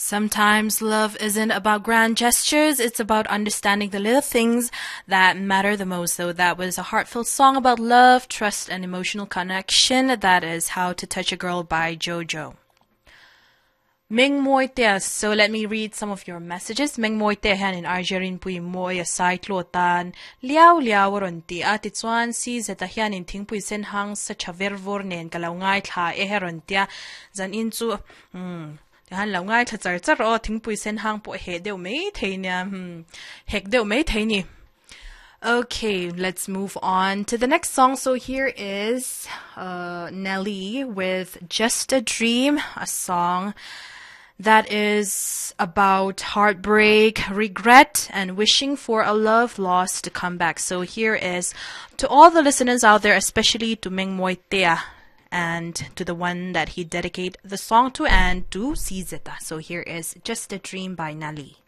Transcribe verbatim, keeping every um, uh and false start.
Sometimes love isn't about grand gestures, it's about understanding the little things that matter the most. So that was a heartfelt song about love, trust, and emotional connection. That is How to Touch a Girl by JoJo. Ming Moitea. So let me read some of your messages. Ming Moitea han in Argerin pui moya sai klotan. Liao liao ronti at itsuan si zeta hian in ting pui sen hang sa chavervor nen kalaw ngai tha e herontia zan inchu hmm han law ngai tha char char o ting pui sen hang po he deu mei theinia hmm hek deu mei theini. Okay, let's move on to the next song. So here is uh, Nelly with Just a Dream, a song that is about heartbreak, regret, and wishing for a love lost to come back. So here is to all the listeners out there, especially to Meng Moitea, and to the one that he dedicated the song to, and to C Zeta. So here is Just a Dream by Nelly.